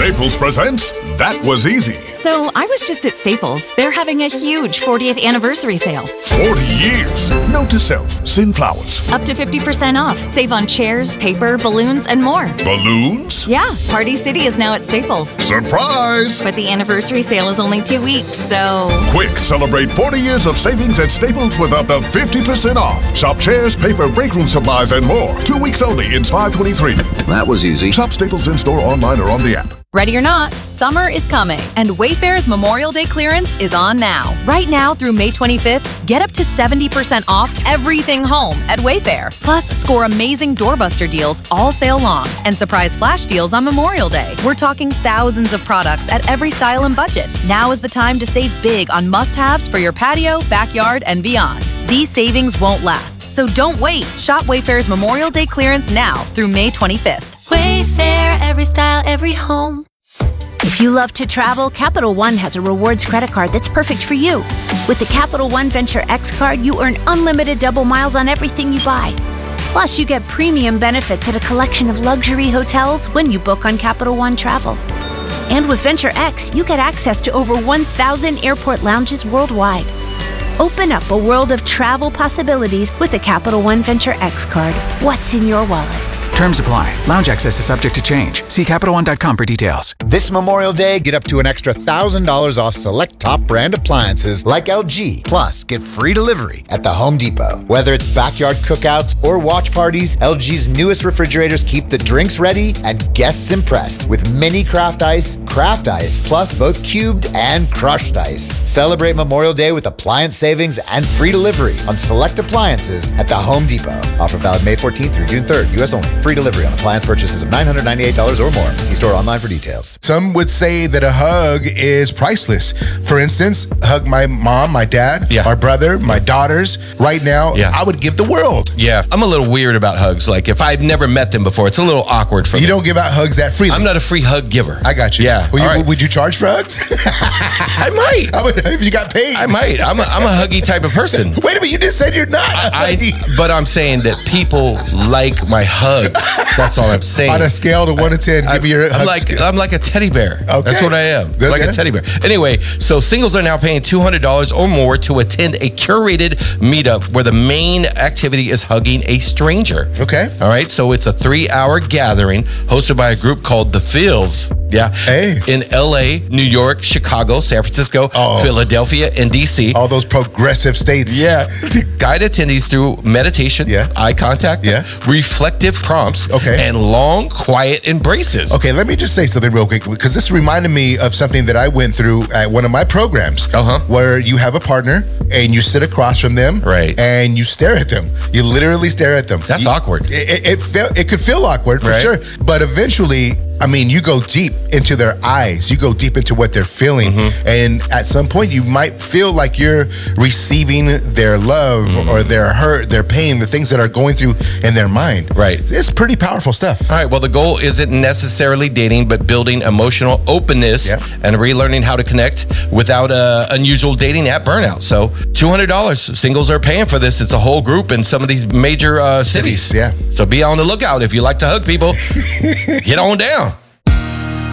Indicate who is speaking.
Speaker 1: Staples presents That Was Easy.
Speaker 2: So I was just at Staples. They're having a huge 40th anniversary sale.
Speaker 1: 40 years. Note to self, send flowers.
Speaker 2: Up to 50% off. Save on chairs, paper, balloons, and more.
Speaker 1: Balloons?
Speaker 2: Yeah, Party City is now at Staples.
Speaker 1: Surprise!
Speaker 2: But the anniversary sale is only 2 weeks, so...
Speaker 1: Quick, celebrate 40 years of savings at Staples with up to 50% off. Shop chairs, paper, break room supplies, and more. 2 weeks only in 523.
Speaker 3: That was easy.
Speaker 1: Shop Staples in-store, online, or on the app.
Speaker 4: Ready or not, summer is coming, and Wayfair's Memorial Day clearance is on now. Right now through May 25th, get up to 70% off everything home at Wayfair. Plus, score amazing doorbuster deals all sale long and surprise flash deals on Memorial Day. We're talking thousands of products at every style and budget. Now is the time to save big on must-haves for your patio, backyard, and beyond. These savings won't last, so don't wait. Shop Wayfair's Memorial Day clearance now through May 25th.
Speaker 5: Wayfair, every style, every home.
Speaker 6: If you love to travel, Capital One has a rewards credit card that's perfect for you. With the Capital One Venture X card, you earn unlimited double miles on everything you buy. Plus, you get premium benefits at a collection of luxury hotels when you book on Capital One Travel. And with Venture X, you get access to over 1,000 airport lounges worldwide. Open up a world of travel possibilities with the Capital One Venture X card. What's in your wallet?
Speaker 7: Terms apply. Lounge access is subject to change. See CapitalOne.com for details.
Speaker 8: This Memorial Day, get up to an extra $1,000 off select top brand appliances like LG. Plus, get free delivery at the Home Depot. Whether it's backyard cookouts or watch parties, LG's newest refrigerators keep the drinks ready and guests impressed with mini craft ice, plus both cubed and crushed ice. Celebrate Memorial Day with appliance savings and free delivery on select appliances at the Home Depot. Offer valid May 14th through June 3rd, U.S. only. Free delivery on appliance purchases of $998 or more. See store online for details.
Speaker 9: Some would say that a hug is priceless. For instance, hug my mom, my dad, our brother, my daughters. Right now, I would give the world.
Speaker 10: Yeah, I'm a little weird about hugs. Like, if I've never met them before, it's a little awkward for me.
Speaker 9: You don't give out hugs that freely.
Speaker 10: I'm not a free hug giver.
Speaker 9: I got you.
Speaker 10: Yeah.
Speaker 9: Would you charge for hugs?
Speaker 10: I might.
Speaker 9: If you got paid.
Speaker 10: I might. I'm a huggy type of person.
Speaker 9: Wait a minute, you just said you're not.
Speaker 10: But I'm saying that people like my hugs. That's all I'm saying.
Speaker 9: On a scale of 1 to 10, give me your hug scale.
Speaker 10: I'm like a teddy bear.
Speaker 9: Okay.
Speaker 10: That's what I am. Like a teddy bear. Anyway, so singles are now paying $200 or more to attend a curated meetup where the main activity is hugging a stranger.
Speaker 9: Okay.
Speaker 10: All right. So it's a 3-hour gathering hosted by a group called The Feels. Yeah.
Speaker 9: Hey.
Speaker 10: In LA, New York, Chicago, San Francisco, Philadelphia, and DC.
Speaker 9: All those progressive states.
Speaker 10: Yeah. Guide attendees through meditation, eye contact, reflective prompts, and long, quiet embraces.
Speaker 9: Okay, let me just say something real quick, because this reminded me of something that I went through at one of my programs, where you have a partner and you sit across from them, and you stare at them. You literally stare at them.
Speaker 10: That's awkward.
Speaker 9: It could feel awkward for sure, but eventually, I mean, you go deep into their eyes. You go deep into what they're feeling. And at some point, you might feel like you're receiving their love or their hurt, their pain, the things that are going through in their mind.
Speaker 10: Right.
Speaker 9: It's pretty powerful stuff.
Speaker 10: All right. Well, the goal isn't necessarily dating, but building emotional openness and relearning how to connect without unusual dating app burnout. So $200. Singles are paying for this. It's a whole group in some of these major cities.
Speaker 9: Yeah.
Speaker 10: So be on the lookout. If you like to hug people, get on down.